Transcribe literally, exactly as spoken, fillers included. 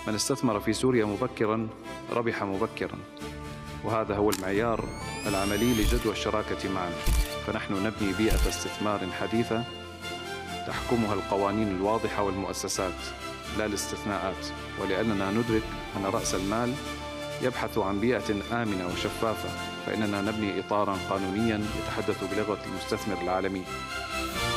من استثمر في سوريا مبكراً ربح مبكراً، وهذا هو المعيار العملي لجدوى الشراكة معنا. فنحن نبني بيئة استثمار حديثة تحكمها القوانين الواضحة والمؤسسات لا الاستثناءات، ولأننا ندرك أن رأس المال يبحث عن بيئة آمنة وشفافة، فإننا نبني إطاراً قانونياً يتحدث بلغة المستثمر العالمي.